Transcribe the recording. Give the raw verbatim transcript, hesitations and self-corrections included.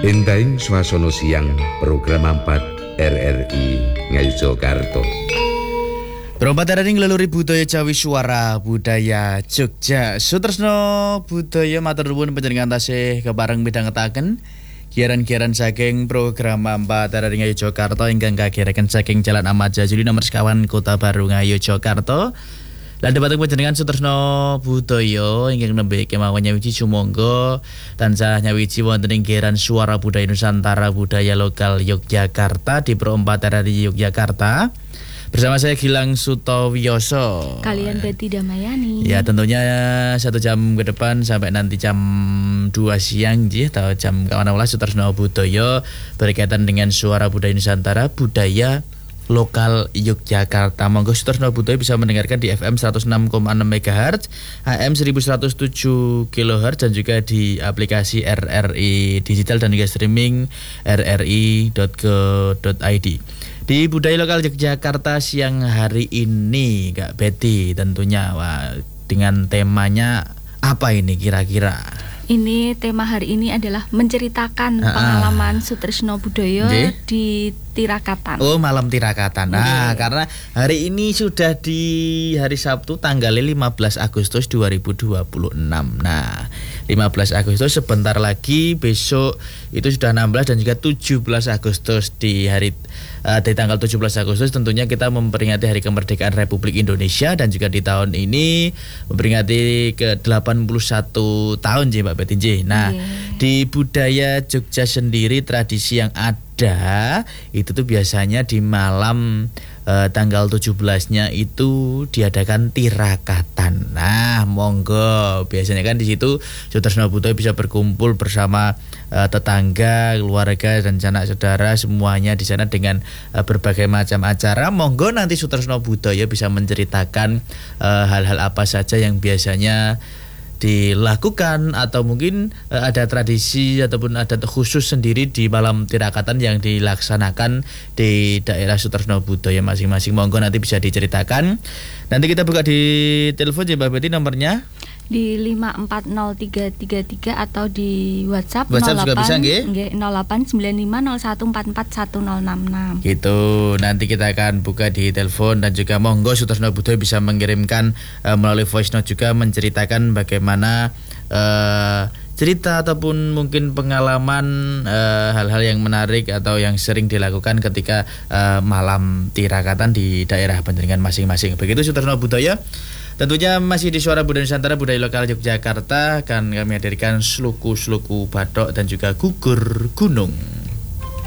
Entaing swasana siang program empat R R I Ngayogyakarta. Berompat hari ini ngeleluri budaya Jawi Suara Budaya Jogja. Sutresno budaya matur nuwun panjenengan tasih kepareng midhangetaken giaran-giaran saking program empat R R I Ngayogyakarta ingkang kagiraken saking Jalan Ahmad Jajuli nomor sekawan Kota Baru Ngayogyakarta. Lan debateng panjenengan sutresno budaya ingkang nembe kemawon nyawiji sumangga tansah nyawiji wonten ing giaran Suara Budaya Nusantara Budaya Lokal Yogyakarta di Pro empat R R I Yogyakarta. Bersama saya Gilang Sutowiyoso kalian Betty Damayani. Ya tentunya satu jam ke depan sampai nanti jam dua siang ji, atau jam kawan awal Sutresno Budaya berkaitan dengan Suara Budaya Nusantara Budaya Lokal Yogyakarta. Monggo Sutresno Budaya bisa mendengarkan di F M seratus enam koma enam megahertz, A M seribu seratus tujuh kilohertz dan juga di aplikasi R R I digital dan juga streaming r r i dot co dot i d. Di Budaya Lokal Yogyakarta siang hari ini Kak Betty tentunya wah, dengan temanya apa ini kira-kira? Ini tema hari ini adalah menceritakan ah, pengalaman Sutresno Budaya okay. di Tirakatan. Oh, malam Tirakatan. Nah, okay. Karena hari ini sudah di hari Sabtu tanggal lima belas Agustus dua ribu dua puluh enam. Nah, lima belas Agustus sebentar lagi, besok itu sudah enam belas dan juga tujuh belas Agustus. Di hari uh, di tanggal tujuh belas Agustus tentunya kita memperingati Hari Kemerdekaan Republik Indonesia dan juga di tahun ini memperingati ke delapan puluh satu tahun Mbak Betty. Nah, yeah. Di budaya Jogja sendiri tradisi yang ada itu tuh biasanya di malam eh, tanggal tujuh belasnya itu diadakan tirakatan. Nah, monggo biasanya kan di situ Sutresno Budaya bisa berkumpul bersama eh, tetangga, keluarga dan sanak saudara semuanya di sana dengan eh, berbagai macam acara. Monggo nanti Sutresno Budaya bisa menceritakan eh, hal-hal apa saja yang biasanya dilakukan atau mungkin uh, ada tradisi ataupun adat khusus sendiri di malam tirakatan yang dilaksanakan di daerah Sutresno Budaya masing-masing. Monggo nanti bisa diceritakan. Nanti kita buka di telepon ya Mbak Betty nomornya di lima empat nol tiga tiga tiga atau di WhatsApp, WhatsApp nol delapan, juga bisa nggih? nol delapan sembilan lima nol satu empat empat satu nol enam enam. Gitu. Nanti kita akan buka di telepon dan juga monggo Sutresno Budaya bisa mengirimkan uh, melalui voice note juga menceritakan bagaimana uh, cerita ataupun mungkin pengalaman uh, hal-hal yang menarik atau yang sering dilakukan ketika uh, malam tirakatan di daerah panjenengan masing-masing. Begitu Sutresno Budaya. Tentunya masih di Suara Budaya Nusantara Budaya Lokal Yogyakarta akan kami hadirkan sluku-sluku bathok dan juga gugur gunung.